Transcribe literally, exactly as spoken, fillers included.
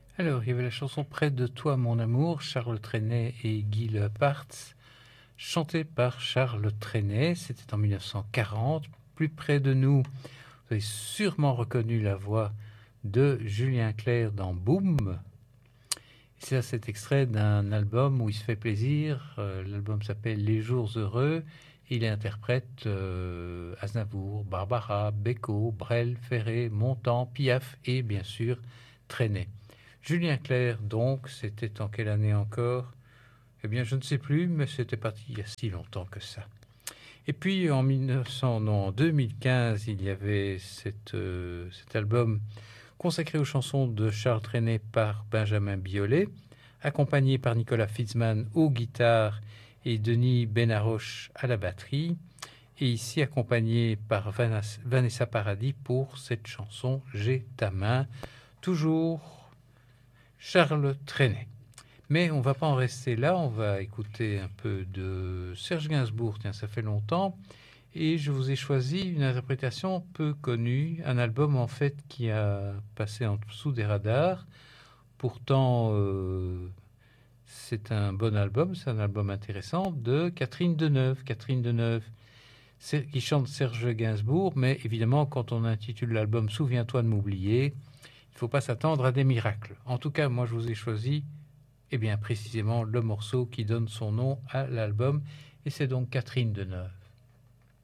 Alors, il y avait la chanson Près de toi, mon amour, Charles Trenet et Guy Lepartz, chantée par Charles Trenet. C'était en mille neuf cent quarante. Plus près de nous, vous avez sûrement reconnu la voix de Julien Clerc dans Boom. Et c'est cet extrait d'un album où il se fait plaisir. Euh, l'album s'appelle Les Jours Heureux. Il interprète euh, Aznavour, Barbara, Beko, Brel, Ferré, Montand, Piaf et bien sûr Trenet. Julien Clerc, donc, c'était en quelle année encore? Eh bien, je ne sais plus, mais c'était parti il y a si longtemps que ça. Et puis, en mille neuf cents, non, en deux mille quinze, il y avait cette, euh, cet album consacré aux chansons de Charles Trenet par Benjamin Biolay, accompagné par Nicolas Fitzman aux guitares et Denis Benaroche à la batterie, et ici accompagné par Vanessa Paradis pour cette chanson J'ai ta main, toujours Charles Trenet. Mais on ne va pas en rester là, on va écouter un peu de Serge Gainsbourg, tiens, ça fait longtemps, et je vous ai choisi une interprétation peu connue, un album en fait qui a passé en dessous des radars. Pourtant, euh, c'est un bon album, c'est un album intéressant, de Catherine Deneuve. Catherine Deneuve, qui chante Serge Gainsbourg, mais évidemment, quand on intitule l'album « Souviens-toi de m'oublier », il ne faut pas s'attendre à des miracles. En tout cas, moi, je vous ai choisi, eh bien, précisément le morceau qui donne son nom à l'album, et c'est donc Catherine Deneuve.